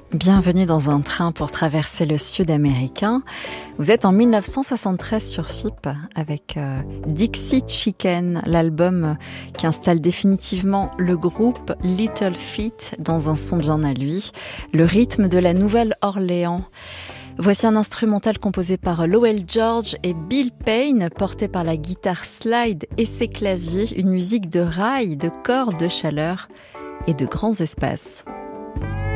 Bienvenue dans un train pour traverser le sud américain. Vous êtes en 1973 sur FIP avec Dixie Chicken, l'album qui installe définitivement le groupe Little Feat dans un son bien à lui, le rythme de la Nouvelle-Orléans. Voici un instrumental composé par Lowell George et Bill Payne, porté par la guitare slide et ses claviers, une musique de rail, de corps, de chaleur et de grands espaces.